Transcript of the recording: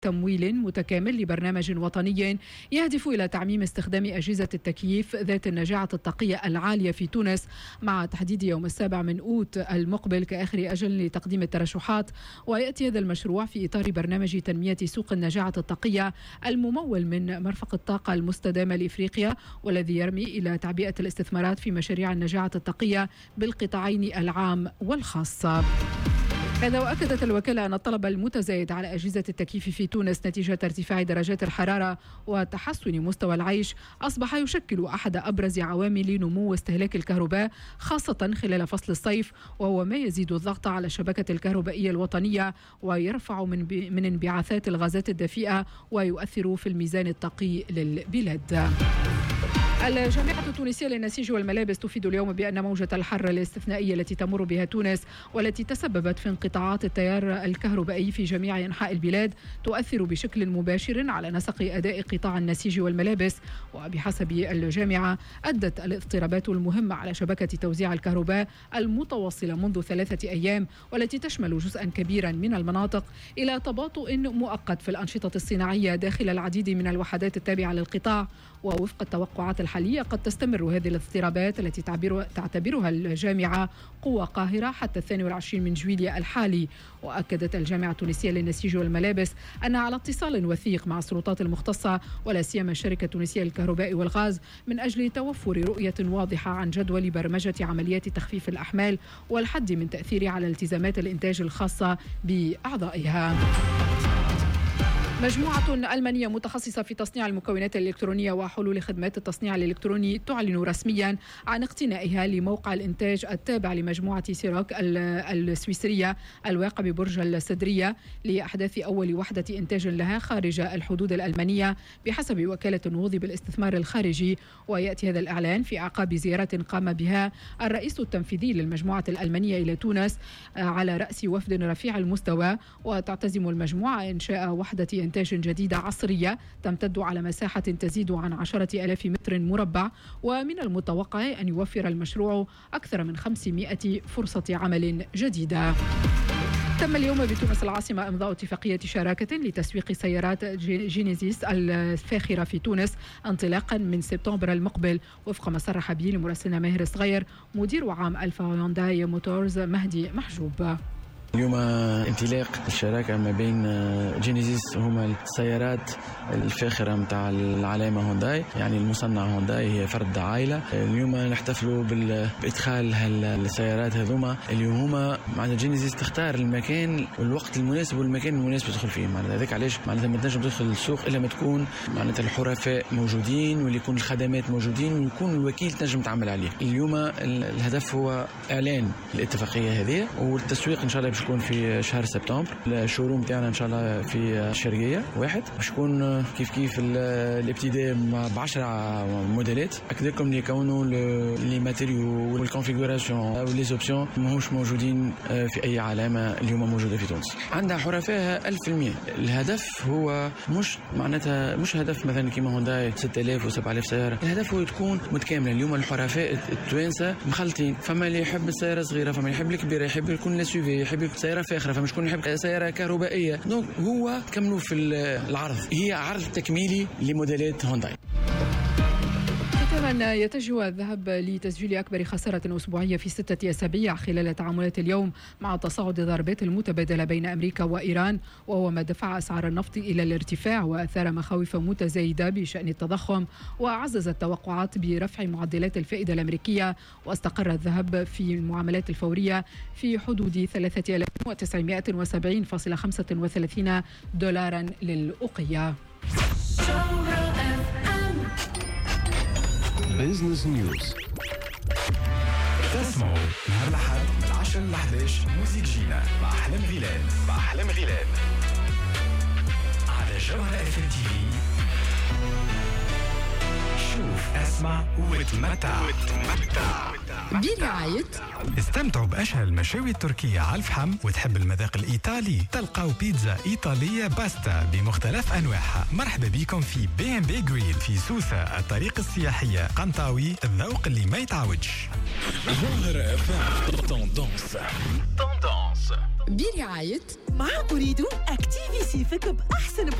تمويل متكامل لبرنامج وطني يهدف إلى تعميم استخدام أجهزة التكييف ذات النجاعة الطاقية العالية في تونس، مع تحديد يوم 7 أوت المقبل كآخر أجل لتقديم الترشحات. ويأتي هذا المشروع في إطار برنامج تنمية سوق النجاعة الطاقية الممول من مرفق الطاقة المستدامة لإفريقيا، والذي يرمي إلى تعبئة الاستثمارات في مشاريع النجاعة الطاقية بالقطاعين العام والخاص. هذا وأكدت الوكالة أن الطلب المتزايد على أجهزة التكييف في تونس نتيجة ارتفاع درجات الحرارة وتحسن مستوى العيش أصبح يشكل أحد أبرز عوامل نمو استهلاك الكهرباء، خاصة خلال فصل الصيف، وهو ما يزيد الضغط على الشبكة الكهربائية الوطنية ويرفع من انبعاثات الغازات الدفيئة ويؤثر في الميزان الطاقي للبلاد. الجامعة التونسية للنسيج والملابس تفيد اليوم بأن موجة الحر الاستثنائية التي تمر بها تونس والتي تسببت في انقطاعات التيار الكهربائي في جميع أنحاء البلاد تؤثر بشكل مباشر على نسق أداء قطاع النسيج والملابس. وبحسب الجامعة أدت الاضطرابات المهمة على شبكة توزيع الكهرباء المتواصلة منذ 3 أيام والتي تشمل جزءا كبيرا من المناطق إلى تباطؤ مؤقت في الأنشطة الصناعية داخل العديد من الوحدات التابعة للقطاع. ووفق التوقعات الحالية قد تستمر هذه الاضطرابات التي تعتبرها الجامعة قوة قاهرة حتى 22 من جويلية الحالي. وأكدت الجامعة التونسية للنسيج والملابس أنها على اتصال وثيق مع السلطات المختصة ولا سيما الشركة التونسية للكهرباء والغاز من أجل توفر رؤية واضحة عن جدول برمجة عمليات تخفيف الأحمال والحد من تأثير على التزامات الإنتاج الخاصة بأعضائها. مجموعة ألمانية متخصصة في تصنيع المكونات الإلكترونية وحلول خدمات التصنيع الإلكتروني تعلن رسميا عن اقتنائها لموقع الإنتاج التابع لمجموعة سيروك السويسرية الواقع ببرج السدرية لأحداث أول وحدة إنتاج لها خارج الحدود الألمانية بحسب وكالة النهوض بالاستثمار الخارجي. ويأتي هذا الإعلان في أعقاب زيارة قام بها الرئيس التنفيذي للمجموعة الألمانية إلى تونس على رأس وفد رفيع المستوى. وتعتزم المجموعة إنشاء وحدة إنتاج جديدة عصرية تمتد على مساحة تزيد عن 10,000 متر مربع، ومن المتوقع أن يوفر المشروع أكثر من 500 فرصة عمل جديدة. تم اليوم بتونس العاصمة إمضاء اتفاقية شراكة لتسويق سيارات جينيسيس الفاخرة في تونس انطلاقا من سبتمبر المقبل، وفق ما صرح به لمراسلنا ماهر الصغير مدير عام ألفا هيونداي موتورز مهدي محجوب. اليوم انطلاق الشراكة ما بين جينيسيس، هما السيارات الفاخرة متاع العلامة هونداي، يعني المصنع هونداي هي فرد عائلة. اليوم نحتفلوا بإدخال السيارات هذوما اللي هما معناتها جينيسيس تختار المكان والوقت المناسب والمكان المناسب تدخل فيه. معناتها هذاك علاش معناتها ما تنجم تدخل السوق إلا ما تكون معناتها الحرفاء موجودين واللي يكون الخدمات موجودين ويكون الوكيل تنجم تعمل عليه. اليوم الهدف هو إعلان الاتفاقية هذه والتسويق إن شاء الله يكون في شهر سبتمبر. الشوروم تاعنا ان شاء الله في الشرقيه واحد باش يكون كيف الابتداء ب10 موديلات. اكد لكم اللي يكونوا لي ماتيريو والكونفيغوراسيون او لي اوبسيون ماهوش موجودين في اي علامه اليوم موجوده في تونس. عندها حرفاها 1000%. الهدف هو مش معناتها مش هدف مثلا كيما هونداي 6000 و7000 سياره، الهدف هو تكون متكامله. اليوم الحرفاء التوانسه مخلطين، فما اللي يحب السياره صغيره، فما اللي يحب الكبيره، يحب يكون لاسوفي، يحب سيارة فاخرة، فمش كون يحب سيارة كهربائية. دونك هو كملوا في العرض، هي عرض تكميلي لموديلات هونداي. كمان يتجه الذهب لتسجيل أكبر خسارة أسبوعية في 6 أسابيع خلال تعاملات اليوم مع تصاعد الضربات المتبادلة بين أمريكا وإيران، وهو ما دفع أسعار النفط إلى الارتفاع وأثار مخاوف متزايدة بشأن التضخم وعزز التوقعات برفع معدلات الفائدة الأمريكية. واستقر الذهب في المعاملات الفورية في حدود 3970.35 دولارا للأوقية. بيزنس نيوز. تسمعوا نهار الأحد من 10 ل 11 موسيقى جينا مع أحلام غيلان على جوهرة FM TV. شو شوف اسمع وتمتع. برعاية استمتعوا بأشهى المشاوي التركية على الفحم. وتحب المذاق الإيطالي؟ تلقاو بيتزا إيطالية باستا بمختلف أنواعها. مرحبا بكم في B&B جريل في سوسة، الطريق السياحية قنطاوي، الذوق اللي ما يتعودش. ظاهرة توندونس برعاية مع أريد أكتيفي سيفك بأحسن